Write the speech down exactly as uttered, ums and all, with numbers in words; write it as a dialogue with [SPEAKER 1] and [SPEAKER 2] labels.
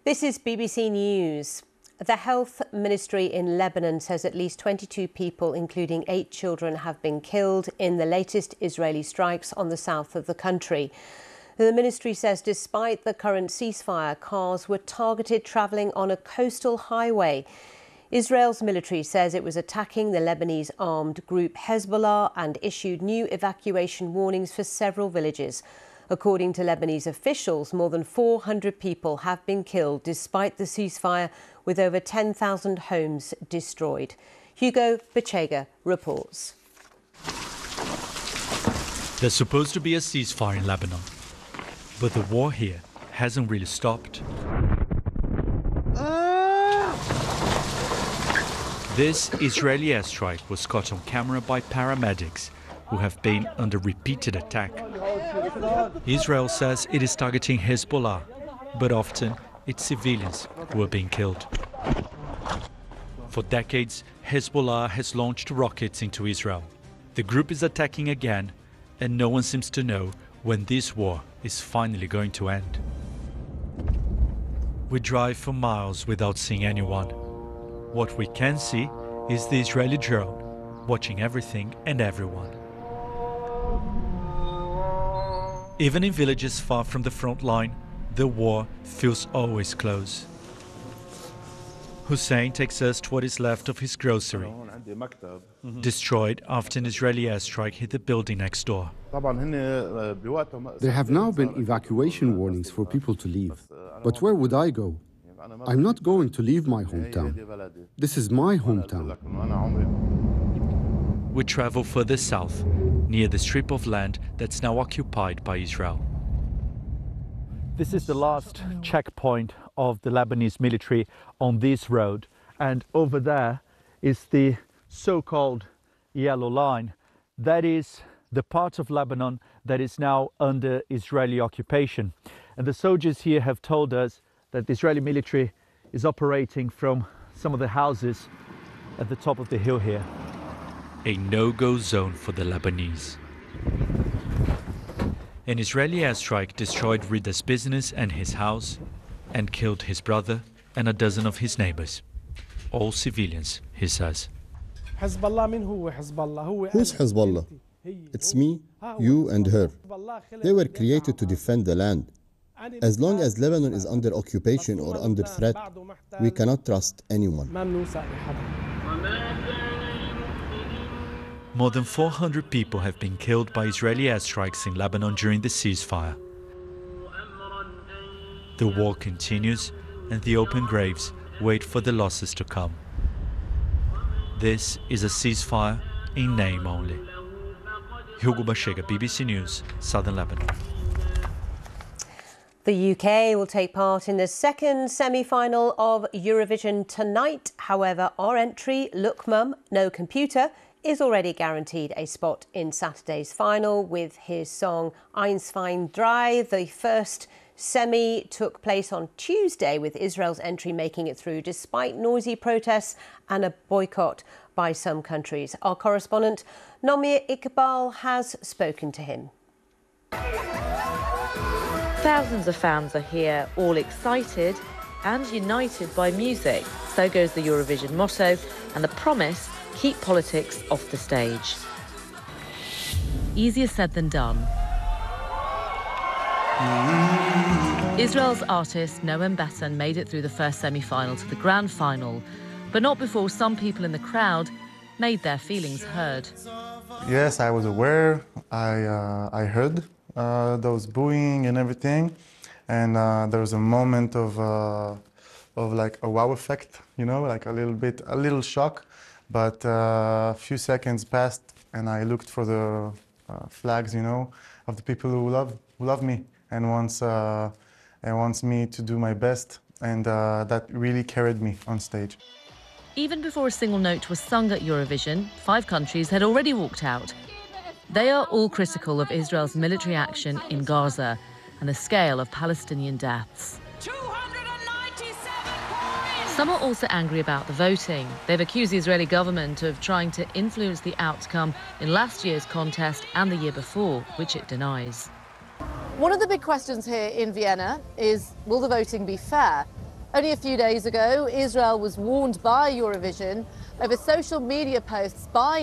[SPEAKER 1] This is B B C News. The Health Ministry in Lebanon says at least twenty-two people, including eight children, have been killed in the latest Israeli strikes on the south of the country. The ministry says despite the current ceasefire, cars were targeted travelling on a coastal highway. Israel's military says it was attacking the Lebanese armed group Hezbollah and issued new evacuation warnings for several villages. According to Lebanese officials, more than four hundred people have been killed despite the ceasefire, with over ten thousand homes destroyed. Hugo Bachega reports.
[SPEAKER 2] There's supposed to be a ceasefire in Lebanon, but the war here hasn't really stopped. This Israeli airstrike was caught on camera by paramedics who have been under repeated attack. Israel says it is targeting Hezbollah, but often it's civilians who are being killed. For decades, Hezbollah has launched rockets into Israel. The group is attacking again, and no one seems to know when this war is finally going to end. We drive for miles without seeing anyone. What we can see is the Israeli drone, watching everything and everyone. Even in villages far from the front line, the war feels always close. Hussein takes us to what is left of his grocery, destroyed after an Israeli airstrike hit the building next door.
[SPEAKER 3] There have now been evacuation warnings for people to leave. But where would I go? I'm not going to leave my hometown. This is my hometown.
[SPEAKER 2] We travel further south, near the strip of land that's now occupied by Israel. This is the last checkpoint of the Lebanese military on this road, and over there is the so-called yellow line. That is the part of Lebanon that is now under Israeli occupation. And the soldiers here have told us that the Israeli military is operating from some of the houses at the top of the hill here. A no-go zone for the Lebanese. An Israeli airstrike destroyed Rida's business and his house and killed his brother and a dozen of his neighbors. All civilians, he says.
[SPEAKER 4] Who's Hezbollah? It's me, you and her. They were created to defend the land. As long as Lebanon is under occupation or under threat, we cannot trust anyone.
[SPEAKER 2] More than four hundred people have been killed by Israeli airstrikes in Lebanon during the ceasefire. The war continues, and the open graves wait for the losses to come. This is a ceasefire in name only. Hugo Bachega, B B C News, Southern Lebanon.
[SPEAKER 1] The U K will take part in the second semi-final of Eurovision tonight. However, our entry, Look Mum, No Computer, is already guaranteed a spot in Saturday's final with his song Eins, zwei, drei. The first semi took place on Tuesday, with Israel's entry making it through despite noisy protests and a boycott by some countries. Our correspondent Nomir Iqbal has spoken to him.
[SPEAKER 5] Thousands of fans are here, all excited and united by music. So goes the Eurovision motto and the promise: keep politics off the stage. Easier said than done. Israel's artist Noam Besson made it through the first semi-final to the grand final, but not before some people in the crowd made their feelings heard.
[SPEAKER 6] Yes, I was aware. I, uh, I heard uh, those booing and everything, and uh, there was a moment of, uh, of like a wow effect, you know, like a little bit, a little shock. But uh, a few seconds passed, and I looked for the uh, flags, you know, of the people who love, who love me and wants, uh, and wants me to do my best, and uh, that really carried me on stage.
[SPEAKER 5] Even before a single note was sung at Eurovision, five countries had already walked out. They are all critical of Israel's military action in Gaza and the scale of Palestinian deaths. Some are also angry about the voting. They've accused the Israeli government of trying to influence the outcome in last year's contest and the year before, which it denies.
[SPEAKER 7] One of the big questions here in Vienna is, will the voting be fair? Only a few days ago, Israel was warned by Eurovision over social media posts by